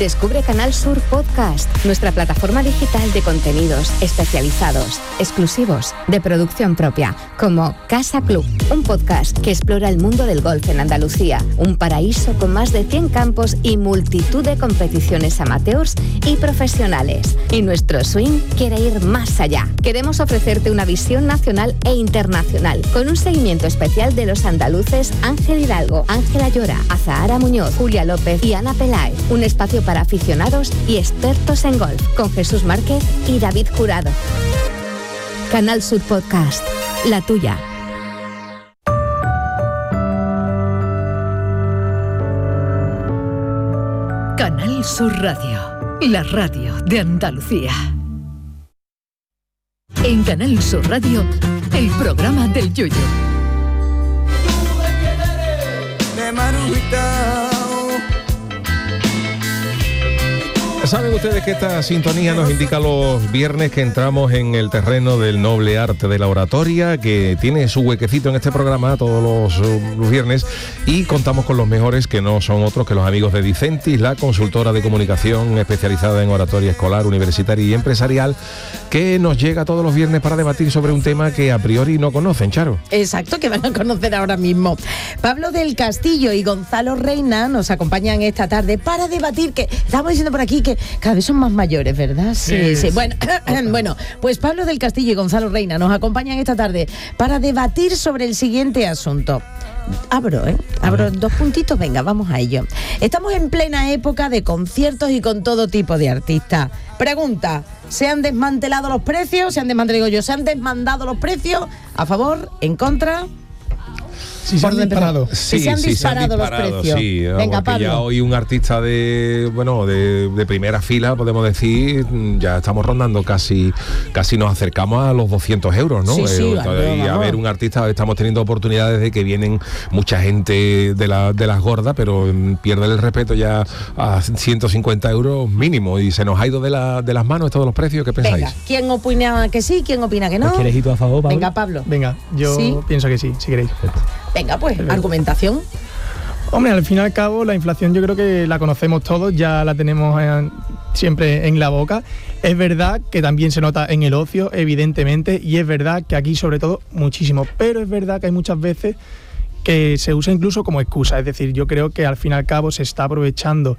Descubre Canal Sur Podcast, nuestra plataforma digital de contenidos especializados, exclusivos, de producción propia, como Casa Club, un podcast que explora el mundo del golf en Andalucía, un paraíso con más de 100 campos y multitud de competiciones amateurs y profesionales. Y nuestro swing quiere ir más allá. Queremos ofrecerte una visión nacional e internacional, con un seguimiento especial de los andaluces Ángel Hidalgo, Ángela Llora, Azahara Muñoz, Julia López y Ana Peláez. Un espacio para aficionados y expertos en golf, con Jesús Márquez y David Jurado. Canal Sur Podcast, la tuya. Canal Sur Radio, la radio de Andalucía. En Canal Sur Radio, el programa del Yoyo. Saben ustedes que esta sintonía nos indica los viernes que entramos en el terreno del noble arte de la oratoria, que tiene su huequecito en este programa todos los viernes, y contamos con los mejores, que no son otros que los amigos de Dicentis, la consultora de comunicación especializada en oratoria escolar, universitaria y empresarial, que nos llega todos los viernes para debatir sobre un tema que a priori no conocen, Charo. Exacto, que van a conocer ahora mismo. Pablo del Castillo y Gonzalo Reina nos acompañan esta tarde para debatir, que estamos diciendo por aquí que cada vez son más mayores, ¿verdad? Sí. Bueno, pues Pablo del Castillo y Gonzalo Reina nos acompañan esta tarde para debatir sobre el siguiente asunto. Abro 2 puntitos, venga, vamos a ello. Estamos en plena época de conciertos y con todo tipo de artistas. Pregunta, ¿se han desmantelado los precios? ¿Se han desmandado los precios? ¿A favor? ¿En contra? Sí, se han disparado. Se han disparado los precios. Sí, venga, Pablo. Ya hoy un artista de primera fila, podemos decir, ya estamos rondando casi nos acercamos a los 200 euros, ¿no? Sí, a ver, un artista, estamos teniendo oportunidades de que vienen mucha gente de las gordas, pero pierden el respeto ya a 150 euros mínimo, y se nos ha ido de las manos todos los precios. ¿Qué pensáis? Venga, ¿quién opina que sí? ¿Quién opina que no? ¿Quieres ir tú a favor, Pablo? Venga, Pablo. Venga, yo pienso que sí, si queréis. Venga, pues, argumentación. Hombre, al fin y al cabo, la inflación yo creo que la conocemos todos, ya la tenemos siempre en la boca. Es verdad que también se nota en el ocio, evidentemente, y es verdad que aquí, sobre todo, muchísimo. Pero es verdad que hay muchas veces que se usa incluso como excusa. Es decir, yo creo que al fin y al cabo se está aprovechando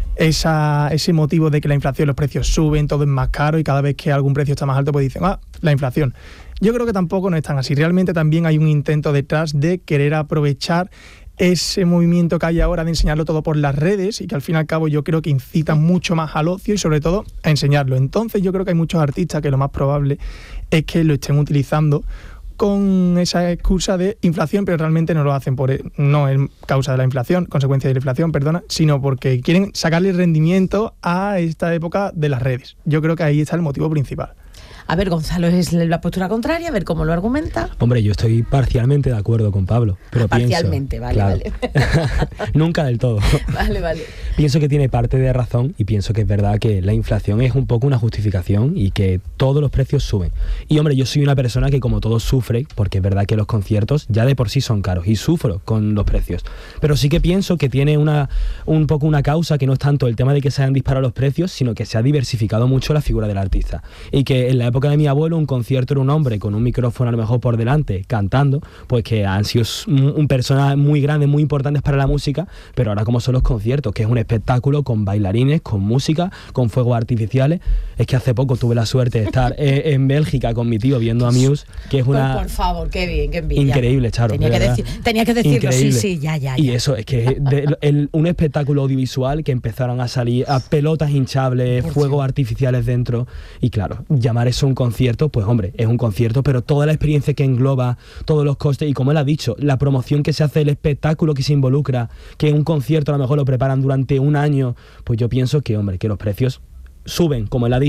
ese motivo de que la inflación, los precios suben, todo es más caro, y cada vez que algún precio está más alto, pues dicen, la inflación. Yo creo que tampoco no es tan así. Realmente también hay un intento detrás de querer aprovechar ese movimiento que hay ahora de enseñarlo todo por las redes, y que al fin y al cabo yo creo que incitan mucho más al ocio y sobre todo a enseñarlo. Entonces yo creo que hay muchos artistas que lo más probable es que lo estén utilizando con esa excusa de inflación, pero realmente no lo hacen no es causa de la inflación, consecuencia de la inflación, sino porque quieren sacarle rendimiento a esta época de las redes. Yo creo que ahí está el motivo principal. A ver, Gonzalo es la postura contraria, a ver cómo lo argumenta. Hombre, yo estoy parcialmente de acuerdo con Pablo, pero parcialmente, pienso, vale. Nunca del todo. Vale. Pienso que tiene parte de razón, y pienso que es verdad que la inflación es un poco una justificación y que todos los precios suben. Y hombre, yo soy una persona que como todos sufre, porque es verdad que los conciertos ya de por sí son caros y sufro con los precios. Pero sí que pienso que tiene un poco una causa, que no es tanto el tema de que se hayan disparado los precios, sino que se ha diversificado mucho la figura del artista. Y que en la época de mi abuelo un concierto era un hombre con un micrófono a lo mejor por delante cantando, pues que han sido personas muy grandes, muy importantes para la música. Pero ahora como son los conciertos, que es un espectáculo con bailarines, con música, con fuegos artificiales. Es que hace poco tuve la suerte de estar en Bélgica con mi tío viendo a Muse, que es una... Por favor, qué bien, qué envidia. Increíble, Charo. Tenía que decirlo, increíble. Sí, ya. Y eso, es que un espectáculo audiovisual, que empezaron a salir a pelotas hinchables, fuegos artificiales dentro, y claro, llamar eso un concierto, pues hombre, es un concierto, pero toda la experiencia que engloba, todos los costes, y como él ha dicho, la promoción que se hace, el espectáculo que se involucra, que un concierto a lo mejor lo preparan durante un año, pues yo pienso que, hombre, que los precios suben, como él ha dicho,